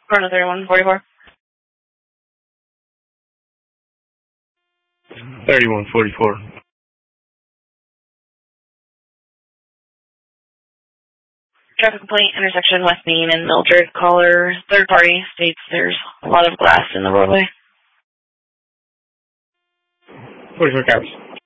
Corona 3144. 3144. Traffic complaint, intersection West Main and Mildred. Caller, third party, states there's a lot of glass in the roadway. 44 cars.